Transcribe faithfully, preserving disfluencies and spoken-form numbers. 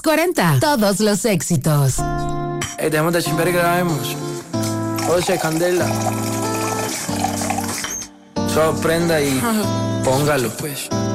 cuarenta, todos los éxitos. Hey, dejemos de chimper y grabemos. José Candela. Solo prenda y póngalo, pues.